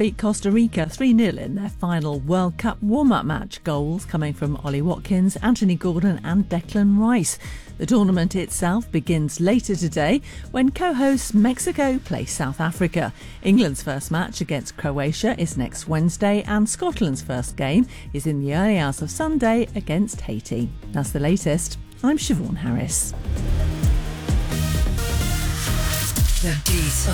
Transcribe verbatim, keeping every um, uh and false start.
beat Costa Rica three nil in their final World Cup warm-up match. Goals coming from Ollie Watkins, Anthony Gordon and Declan Rice. The tournament itself begins later today when co-hosts Mexico play South Africa. England's first match against Croatia is next Wednesday, and Scotland's first game is in the early hours of Sunday against Haiti. That's the latest. I'm Siobhan Harris. The Beat